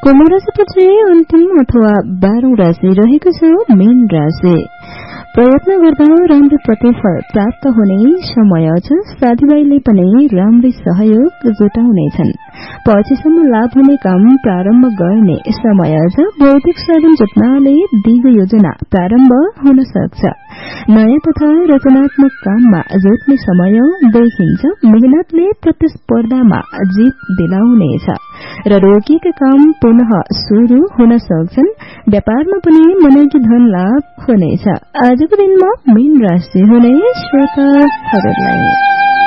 कुम्भ राशिपछि अन्तिम अथवा 12औं राशि रहेको छ मीन राशि। प्रयत्न गर्दा राम्रो प्रतिफल प्राप्त हुने समय छ। साथीभाइले पनि राम्रै सहयोग जुटाउनेछन्। पछिसम्म लाभ हुने काम प्रारम्भ गर्ने समय छ। भौतिक साधन जुट्नाले दिगो योजना प्रारम्भ हुन सक्छ। नयाँ तथा रचनात्मक काममा जुट्ने समय देखिन्छ। मेहनतले प्रतिस्पर्धामा जीत दिलाउनेछ र रोकिएका काम पुनः शुरू हुन सक्छन्। व्यापारमा पनि मनकी धन लाभ हुनेछ। आजको दिनमा मीन राशि हुने श्रोताहरूलाई